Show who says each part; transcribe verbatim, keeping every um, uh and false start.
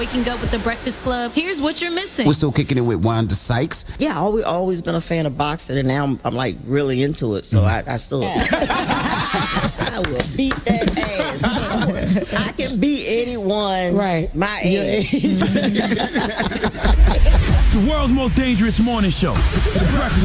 Speaker 1: Waking up with the Breakfast Club. Here's what you're missing.
Speaker 2: We're still kicking it with Wanda Sykes.
Speaker 3: Yeah, I always, always been a fan of boxing, and now I'm, I'm like really into it. So mm-hmm. I, I still, I will beat that ass. I, will, I can beat anyone, right? My age.
Speaker 4: The world's most dangerous morning show.